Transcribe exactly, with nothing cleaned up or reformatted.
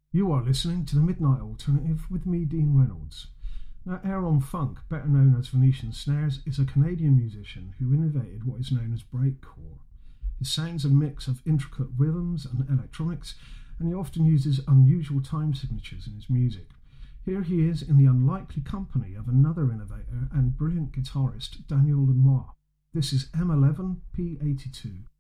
You are listening to the Midnight Alternative with me, Dean Reynolds. Now, Aaron Funk, better known as Venetian Snares, is a Canadian musician who innovated what is known as breakcore. His sound's a mix of intricate rhythms and electronics, and he often uses unusual time signatures in his music. Here he is in the unlikely company of another innovator and brilliant guitarist, Daniel Lanois. This is M eleven P eighty-two.